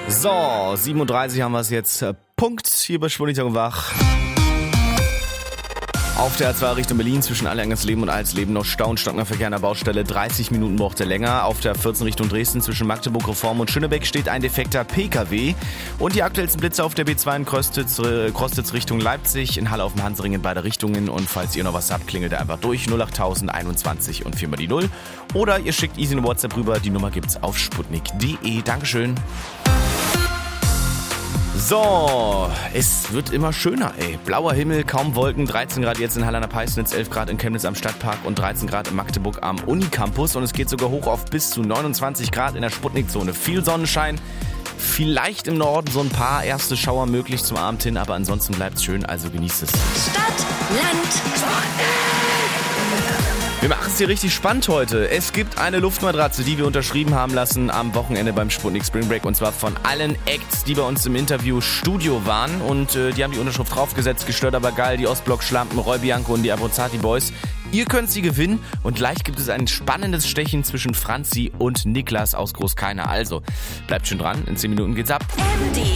So, 7:30 haben wir es jetzt. Punkt hier bei Schwulenitag wach. Auf der A2 Richtung Berlin zwischen Allergangersleben und Alsleben noch Stau und stockender Verkehr an der Baustelle. 30 Minuten braucht er länger. Auf der 14 Richtung Dresden zwischen Magdeburg, Reform und Schönebeck steht ein defekter PKW. Und die aktuellsten Blitze auf der B2 in Krostitz Richtung Leipzig, in Halle auf dem Hansring in beide Richtungen. Und falls ihr noch was habt, klingelt ihr einfach durch 08000 21 und 4 mal die 0. Oder ihr schickt easy eine WhatsApp rüber. Die Nummer gibt's auf sputnik.de. Dankeschön. So, es wird immer schöner, ey. Blauer Himmel, kaum Wolken, 13 Grad jetzt in Halle an der Peisnitz, 11 Grad in Chemnitz am Stadtpark und 13 Grad in Magdeburg am Unicampus. Und es geht sogar hoch auf bis zu 29 Grad in der Sputnik-Zone. Viel Sonnenschein, vielleicht im Norden so ein paar erste Schauer möglich zum Abend hin, aber ansonsten bleibt's schön, also genießt es. Stadt, Land, Sputnik. Wir machen es hier richtig spannend heute. Es gibt eine Luftmatratze, die wir unterschrieben haben lassen am Wochenende beim Sputnik Spring Break. Und zwar von allen Acts, die bei uns im Interview-Studio waren. Und die haben die Unterschrift draufgesetzt. Gestört aber geil, die Ostblock-Schlampen, Roy Bianco und die Abruzati Boys. Ihr könnt sie gewinnen und gleich gibt es ein spannendes Stechen zwischen Franzi und Niklas aus Großkeiner. Also, bleibt schön dran, in 10 Minuten geht's ab.